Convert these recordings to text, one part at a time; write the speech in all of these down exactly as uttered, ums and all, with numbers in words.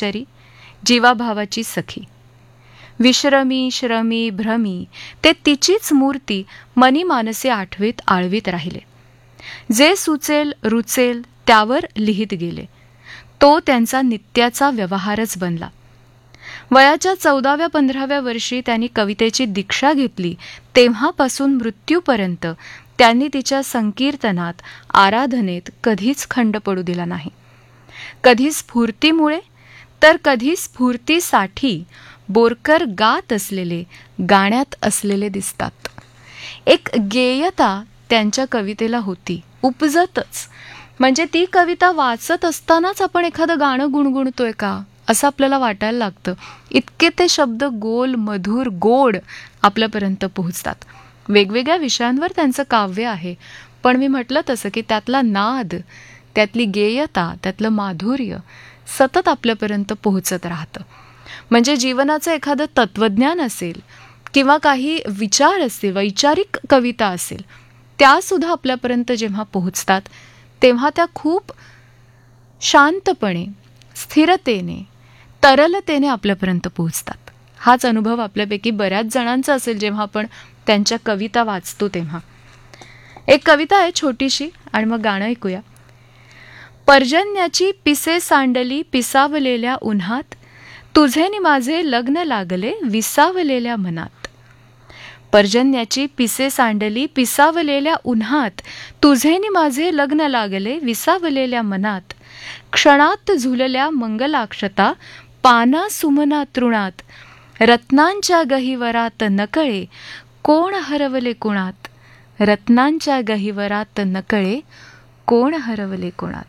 सहचरी, जीवाभावाची सखी. विश्रमी श्रमी भ्रमी ते तिचीच मूर्ती मनी मानसे आठवीत आळवीत राहिले. जे सुचेल रुचेल त्यावर लिहित गेले. तो त्यांचा नित्याचा व्यवहारच बनला. वयाच्या चौदाव्या पंधराव्या वर्षी त्यांनी कवितेची दीक्षा घेतली. तेव्हापासून मृत्यूपर्यंत त्यांनी तिच्या संकीर्तनात, आराधनेत कधीच खंड पडू दिला नाही. कधी स्फूर्तीमुळे तर कधी स्फूर्तीसाठी बोरकर गात असलेले, गाण्यात असलेले दिसतात. एक गेयता त्यांच्या कवितेला होती, उपजतच. म्हणजे ती कविता वाचत असतानाच आपण एखादं गाणं गुणगुणतोय का असं आपल्याला वाटायला लागतं. इतके ते शब्द गोल, मधुर, गोड आपल्यापर्यंत पोहोचतात. वेगवेगळ्या विषयांवर त्यांचं काव्य आहे, पण मी म्हटलं तसं की त्यातला नाद, त्यातली गेयता, त्यातलं माधुर्य सतत आपल्यापर्यंत पोहोचत राहतं. म्हणजे जीवनाचं एखादं तत्त्वज्ञान असेल किंवा काही विचार असतील, वैचारिक कविता असेल, त्यासुद्धा आपल्यापर्यंत जेव्हा पोहोचतात तेव्हा त्या खूप शांतपणे, स्थिरतेने, तरलतेने आपल्यापर्यंत पोहोचतात. हाच अनुभव आपल्यापैकी बऱ्याच जणांचा असेल जेव्हा आपण त्यांच्या कविता वाचतो तेव्हा. एक कविता आहे छोटीशी आणि मग गाणं ऐकूया. पर्जन्याची पिसे सांडली पिसावलेल्या उन्हात, तुझे नि माझे लग्न लागले विसावलेल्या मनात. पर्जन्याची पिसे सांडली पिसावलेल्या उन्हात, तुझे नि माझे लग्न लागले विसावलेल्या मनात. क्षणात झुलल्या मंगलाक्षता पाना सुमना तृणात, रत्नांच्या गहिवरात नकळे कोण हरवले कोणात. रत्नांच्या गहिवरात नकळे कोण हरवले कोणात.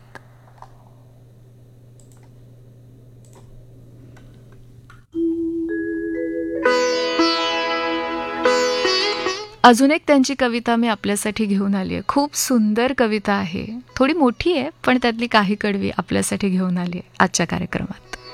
अजून एक त्यांची कविता मी आपल्यासाठी घेऊन आली आहे. खूप सुंदर कविता आहे, थोडी मोठी आहे, पण त्यातली काही कडवी आपल्यासाठी घेऊन आली आहे आजच्या कार्यक्रमात.